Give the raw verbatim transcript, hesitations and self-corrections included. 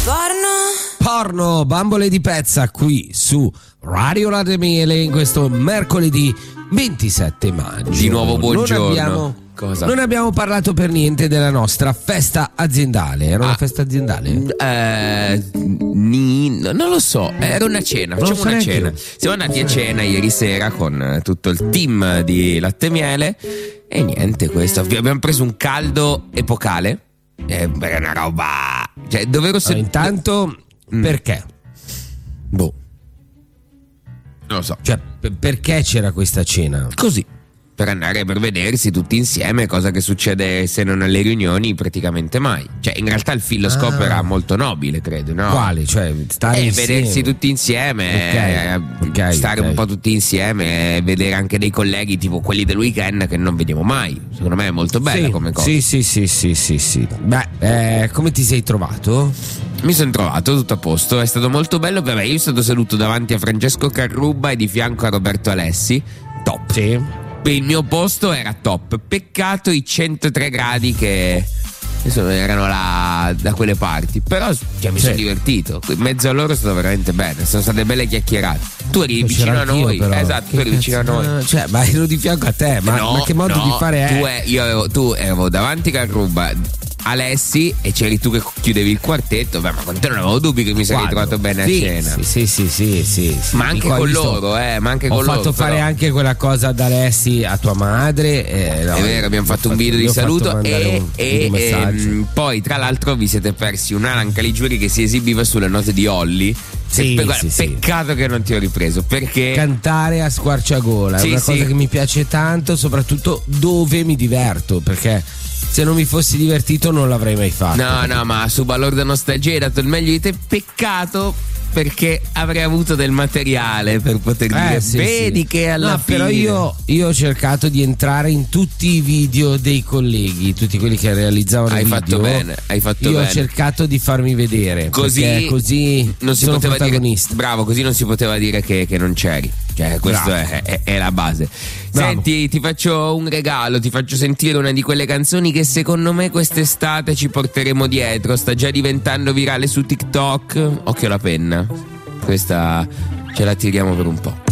Porno. Porno, bambole di pezza qui su Radio Latte Miele in questo mercoledì ventisette maggio. Di nuovo buongiorno. Non abbiamo, Cosa? non abbiamo parlato per niente della nostra festa aziendale. Era una Ah, festa aziendale? Eh, ni- non lo so, era una cena, Non lo facciamo so una neanche cena. io. Siamo andati a cena ieri sera con tutto il team di Latte Miele e niente, questo. Abbiamo preso un caldo epocale. È una roba, cioè, dovevo Allora, intanto, Mm. perché? Boh. Non lo so. Cioè, per- perché c'era questa cena? Così. Per andare per vedersi tutti insieme, cosa che succede se non alle riunioni praticamente mai. Cioè, in realtà il filoscopo Ah. era molto nobile, credo, no? Quale? Cioè, stare Eh, insieme? vedersi tutti insieme, Ok, eh, ok, stare ok. un po' tutti insieme, eh, vedere anche dei colleghi tipo quelli del weekend che non vediamo mai. Secondo me è molto bella Sì, come cosa. Sì, sì, sì, sì, sì, sì. Beh, eh, come ti sei trovato? Mi sono trovato tutto a posto, è stato molto bello per me. Io sono seduto davanti a Francesco Carrubba e di fianco a Roberto Alessi. Top. Sì. Il mio posto era top. Peccato i centotré gradi che insomma, erano là da quelle parti. Però cioè, mi Sì. sono divertito. In mezzo a loro è stato veramente bene. Sono state belle chiacchierate. Tu eri C'era vicino a anch'io, noi. però. Esatto, tu Che eri vicino a cazzo- noi. Cioè, ma ero di fianco a te. Ma, No, ma che modo no, di fare è? Tu, eh, io avevo, tu ero davanti a Carrubba, Alessi, e c'eri tu che chiudevi il quartetto. Beh, ma con te non avevo dubbi che mi sarei Quando? trovato bene Sì, a cena. Sì, sì, sì, sì, sì, sì. Ma anche Dico, hai con visto? loro, eh, ma anche Ho con fatto loro. fare però. anche quella cosa ad Alessi a tua madre. eh, no, È vero, abbiamo fatto un video gli di ho fatto saluto mandare e, un, e- un messaggio. ehm, poi tra l'altro vi siete persi un Alan Caligiuri che si esibiva sulle note di Olly. Sì, Pe- guarda, sì, sì. peccato che non ti ho ripreso perché Cantare a squarciagola Sì, è una sì. cosa che mi piace tanto, soprattutto dove mi diverto, perché se non mi fossi divertito non l'avrei mai fatto. no no ma su Valor da Nostalgia hai dato il meglio di te. Peccato perché avrei avuto del materiale per poter dire Eh, sì, vedi sì. che alla no, fine però io, io ho cercato di entrare in tutti i video dei colleghi, tutti quelli che realizzavano hai video. fatto bene hai fatto Io bene ho cercato di farmi vedere, così, perché così non si sono poteva dire protagonista. bravo, così non si poteva dire che, che non c'eri. Cioè, questo Bravo. è, è- è la base. Bravo. Senti, ti faccio un regalo, ti faccio sentire una di quelle canzoni che secondo me quest'estate ci porteremo dietro. Sta già diventando virale su TikTok. Occhio alla penna. Questa ce la tiriamo per un po'.